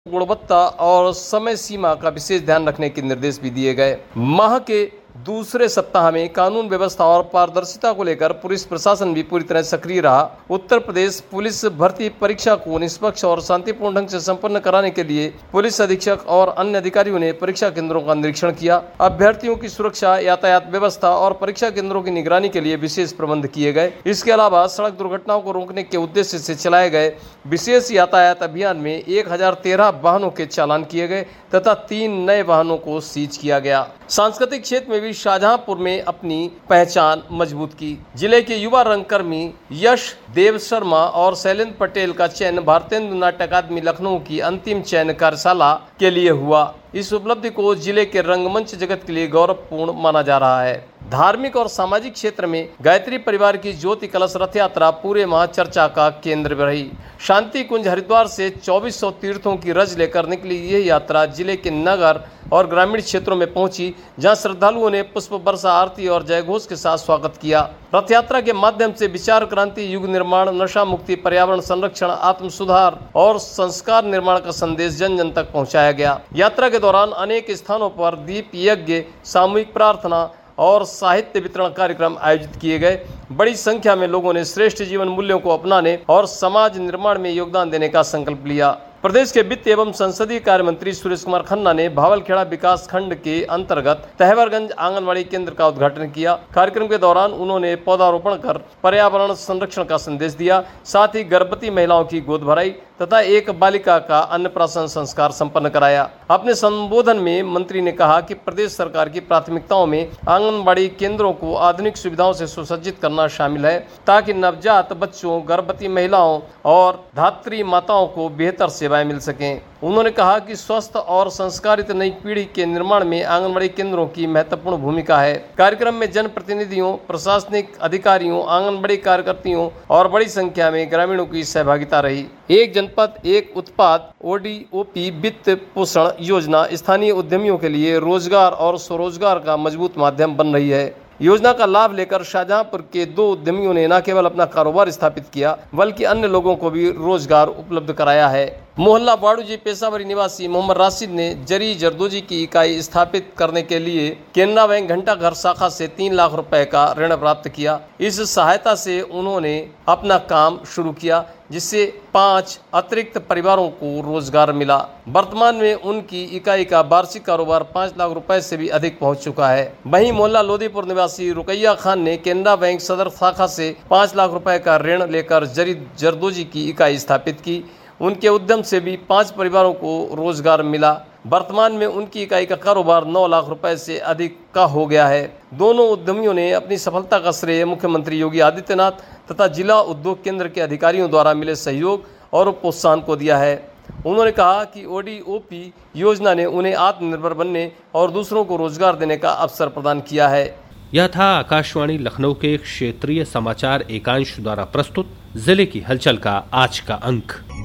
गुणवत्ता और समय सीमा का विशेष ध्यान रखने के निर्देश भी दिए गए। माह के दूसरे सप्ताह में कानून व्यवस्था और पारदर्शिता को लेकर पुलिस प्रशासन भी पूरी तरह सक्रिय रहा। उत्तर प्रदेश पुलिस भर्ती परीक्षा को निष्पक्ष और शांतिपूर्ण ढंग से संपन्न कराने के लिए पुलिस अधीक्षक और अन्य अधिकारियों ने परीक्षा केंद्रों का निरीक्षण किया। अभ्यर्थियों की सुरक्षा, यातायात व्यवस्था और परीक्षा केंद्रों की निगरानी के लिए विशेष प्रबंध किए गए। इसके अलावा सड़क दुर्घटनाओं को रोकने के उद्देश्य से चलाए गए विशेष यातायात अभियान में 1013 वाहनों के चालान किए गए तथा 3 नए वाहनों को सीज किया गया। सांस्कृतिक क्षेत्र में भी शाहजहांपुर में अपनी पहचान मजबूत की। जिले के युवा रंगकर्मी यश देव शर्मा और शैलेंद्र पटेल का चयन भारतेंदु नाट्य अकादमी लखनऊ की अंतिम चयन कार्यशाला के लिए हुआ। इस उपलब्धि को जिले के रंगमंच जगत के लिए गौरवपूर्ण माना जा रहा है। धार्मिक और सामाजिक क्षेत्र में गायत्री परिवार की ज्योति कलश रथ यात्रा पूरे माह चर्चा का केंद्र रही। शांति कुंज हरिद्वार से 2400 तीर्थों की रज लेकर निकली यह यात्रा जिले के नगर और ग्रामीण क्षेत्रों में पहुंची, जहां श्रद्धालुओं ने पुष्प वर्षा, आरती और जयघोष के साथ स्वागत किया। रथ यात्रा के माध्यम से विचार क्रांति, युग निर्माण, नशा मुक्ति, पर्यावरण संरक्षण, आत्म सुधार और संस्कार निर्माण का संदेश जन जन तक पहुंचाया गया। यात्रा के दौरान अनेक स्थानों पर दीप यज्ञ, सामूहिक प्रार्थना और साहित्य वितरण कार्यक्रम आयोजित किए गए। बड़ी संख्या में लोगों ने श्रेष्ठ जीवन मूल्यों को अपनाने और समाज निर्माण में योगदान देने का संकल्प लिया। प्रदेश के वित्त एवं संसदीय कार्य मंत्री सुरेश कुमार खन्ना ने भावलखेड़ा विकास खंड के अंतर्गत तहवरगंज आंगनबाड़ी केंद्र का उद्घाटन किया। कार्यक्रम के दौरान उन्होंने पौधारोपण कर पर्यावरण संरक्षण का संदेश दिया। साथ ही गर्भवती महिलाओं की गोद भराई तथा एक बालिका का अन्नप्राशन संस्कार संपन्न कराया। अपने संबोधन में मंत्री ने कहा कि प्रदेश सरकार की प्राथमिकताओं में आंगनबाड़ी केंद्रों को आधुनिक सुविधाओं से सुसज्जित करना शामिल है, ताकि नवजात बच्चों, गर्भवती महिलाओं और धात्री माताओं को बेहतर सेवाएं मिल सकें। उन्होंने कहा कि स्वस्थ और संस्कारित नई पीढ़ी के निर्माण में आंगनबाड़ी केंद्रों की महत्वपूर्ण भूमिका है। कार्यक्रम में जनप्रतिनिधियों, प्रशासनिक अधिकारियों, आंगनबाड़ी कार्यकर्तियों और बड़ी संख्या में ग्रामीणों की सहभागिता रही। एक जनपद एक उत्पाद ODOP वित्त पोषण योजना स्थानीय उद्यमियों के लिए रोजगार और स्वरोजगार का मजबूत माध्यम बन रही है। योजना का लाभ लेकर शाहजहांपुर के 2 उद्यमियों ने न केवल अपना कारोबार स्थापित किया, बल्कि अन्य लोगों को भी रोजगार उपलब्ध कराया है। मोहल्ला बाड़ूजी पेशावरी निवासी मोहम्मद राशिद ने जरी जरदोजी की इकाई स्थापित करने के लिए केनरा बैंक घंटाघर शाखा से 3 लाख रुपए का ऋण प्राप्त किया। इस सहायता से उन्होंने अपना काम शुरू किया, जिससे 5 अतिरिक्त परिवारों को रोजगार मिला। वर्तमान में उनकी इकाई का वार्षिक कारोबार 5 लाख रुपए से भी अधिक पहुंच चुका है। वहीं मोहल्ला लोधीपुर निवासी रुकैया खान ने केनरा बैंक सदर शाखा से 5 लाख रुपए का ऋण लेकर जरी जरदोजी की इकाई स्थापित की। उनके उद्यम से भी 5 परिवारों को रोजगार मिला। वर्तमान में उनकी इकाई का कारोबार 9 लाख रुपए से अधिक का हो गया है। दोनों उद्यमियों ने अपनी सफलता का श्रेय मुख्यमंत्री योगी आदित्यनाथ तथा जिला उद्योग केंद्र के अधिकारियों द्वारा मिले सहयोग और प्रोत्साहन को दिया है। उन्होंने कहा कि ODOP योजना ने उन्हें आत्मनिर्भर बनने और दूसरों को रोजगार देने का अवसर प्रदान किया है। यह था आकाशवाणी लखनऊ के क्षेत्रीय समाचार एकांश द्वारा प्रस्तुत जिले की हलचल का आज का अंक।